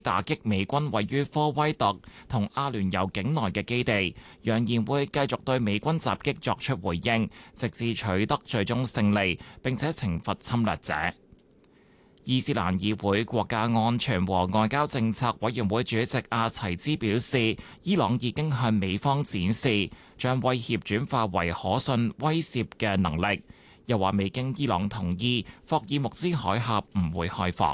打擊美軍位於科威特同阿聯酋境內嘅基地，揚言會繼續對美軍襲擊作出回應，直至取得最終勝利，並且懲罰侵略者。伊斯蘭議會國家安全和外交政策委員會主席阿齊茲表示，伊朗已經向美方展示將威脅轉化為可信威懾嘅能力，又話未經伊朗同意，霍爾木茲海峽唔會開放。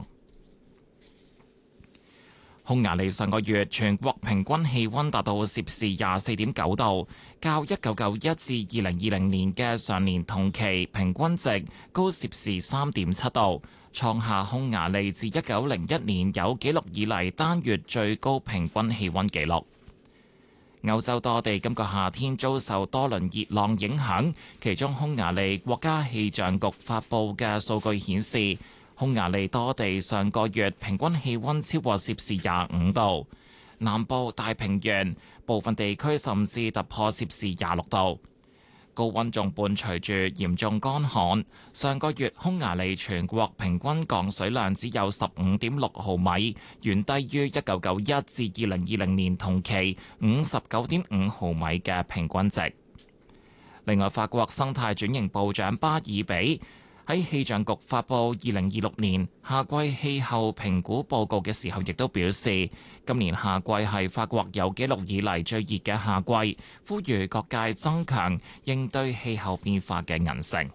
匈牙利上個月全國平均氣溫達到攝氏24.9度，較1991至2020年嘅上年同期平均值高攝氏3.7度，創下匈牙利自1901年有紀錄以嚟單月最高平均氣溫紀錄。歐洲多地今個夏天遭受多輪熱浪影響，其中匈牙利國家氣象局發布嘅數據顯示，匈牙利多地上個月平均氣溫超過攝氏25度，南部大平原部分地區甚至突破攝氏26度。高溫仲伴隨住嚴重乾旱，上個月匈牙利全國平均降水量只有15.6毫米，遠低於1991至2020年同期59.5毫米嘅平均值。另外，法國生態轉型部長巴爾比喺氣象局發布2026年夏季氣候評估報告嘅時候，亦都表示，今年夏季係法國有紀錄以嚟最熱嘅夏季，呼籲各界增強應對氣候變化嘅韌性。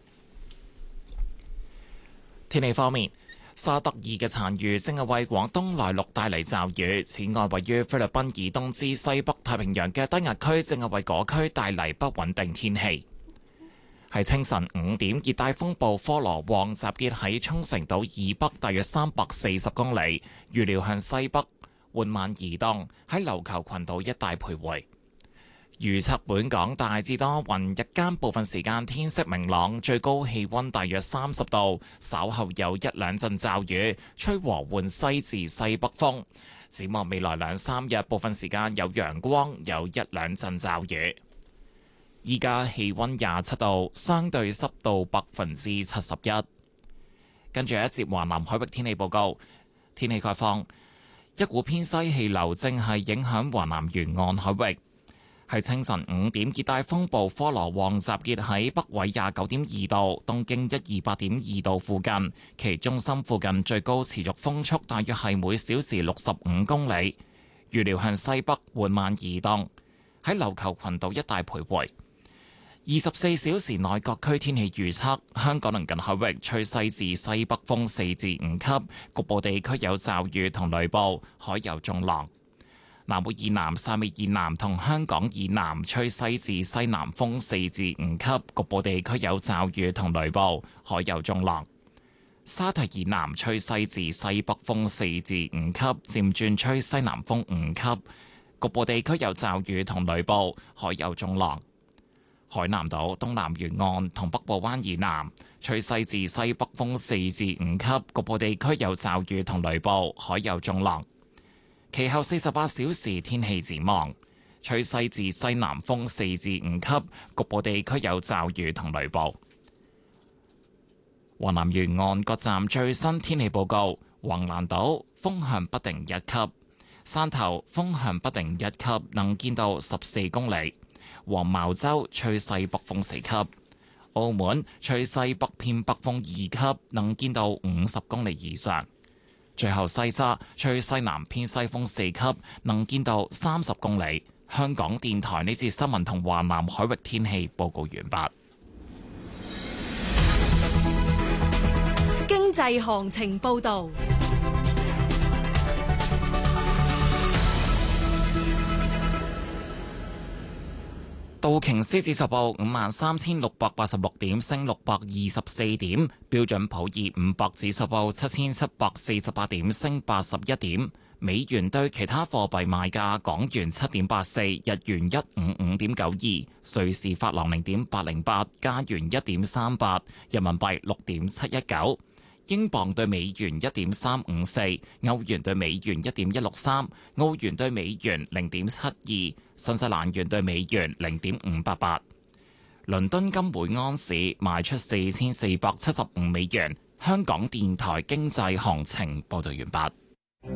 天氣方面，沙德爾嘅殘餘正係為廣東內陸帶嚟驟雨，此外，位於菲律賓以東至西北太平洋嘅低壓區正係為嗰區帶嚟不穩定天氣。喺清晨5點，熱帶風暴科羅旺集結喺沖繩島以北大約340公里，預料向西北緩慢移動，喺琉球群島一帶徘徊。預測本港大致多雲，日間部分時間天色明朗，最高氣溫大約30度，稍後有一兩陣驟雨，吹和緩西至西北風。展望未來2-3日，部分時間有陽光，有一兩陣驟雨。依家氣溫27度，相對濕度71%。跟住一節華南海域天氣報告，天氣概況，一股偏西氣流正係影響華南沿岸海域。喺清晨5點，熱帶風暴科羅旺集結喺北緯29.2度、東經128.2度附近，其中心附近最高持續風速大約係每小時65公里，預料向西北緩慢移動，喺琉球群島一帶徘徊。24小時內各區天氣預測：香港鄰近海域吹西至西北風4至5級，局部地區有驟雨同雷暴，海有中浪。南澳以南、汕尾以南同香港以南吹西至西南風4至5級，局部地區有驟雨同雷暴，海有中浪。沙堤以南吹西至西北風4至5級，漸轉吹西南風5級，局部地區有驟雨同雷暴，海有中浪。海南島東南沿岸同北部灣以南吹西至西北風4至5級，局部地區有驟雨同雷暴，海有中浪。其後48小時天氣展望，吹西至西南風4至5級，局部地區有驟雨同雷暴。華南沿岸各站最新天氣報告：橫瀾島風向不定1級，汕頭風向不定1級，能見度14公里。黃茅洲吹西北風4級，澳門吹西北偏北風2級，能見度50公里以上。最後西沙吹西南偏西風4級，能見度30公里。香港電台呢節新聞同華南海域天氣報告完畢。 經濟行情報導。 道瓊斯指數報53,686點，升624點；標準普爾500指數報7,748點，升81點。美元對其他貨幣賣價：港元7.84，日元155.92，瑞士法郎0.808，加元1.38，人民幣6.719。英鎊對美元1.354，歐元對美元1.163，澳元對美元0.72，新西蘭元對美元0.588。倫敦金每盎司賣出4475美元。香港電台經濟行情報道完畢。